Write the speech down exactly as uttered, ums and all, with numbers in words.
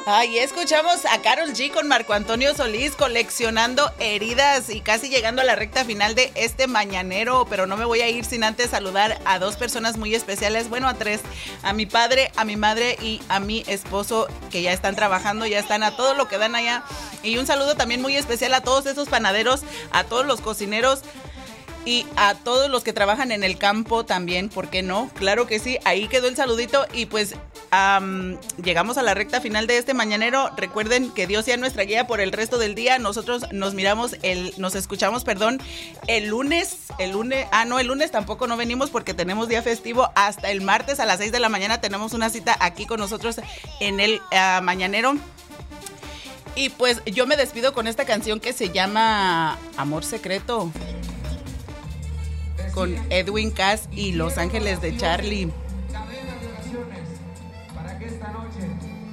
Ay, escuchamos a Karol G con Marco Antonio Solís, Coleccionando Heridas, y casi llegando a la recta final de este mañanero, pero no me voy a ir sin antes saludar a dos personas muy especiales, bueno, a tres, a mi padre, a mi madre y a mi esposo, que ya están trabajando, ya están a todo lo que dan allá, y un saludo también muy especial a todos esos panaderos, a todos los cocineros, y a todos los que trabajan en el campo también, ¿por qué no? Claro que sí, ahí quedó el saludito y pues um, llegamos a la recta final de este mañanero. Recuerden que Dios sea nuestra guía por el resto del día. Nosotros nos miramos, el, nos escuchamos, perdón, el lunes, el lunes, ah no, el lunes tampoco no venimos porque tenemos día festivo. Hasta el martes a las seis de la mañana tenemos una cita aquí con nosotros en el uh, mañanero. Y pues yo me despido con esta canción que se llama Amor Secreto, con Edwin Cass y Los Ángeles de Charlie. Cadena de oraciones para que esta noche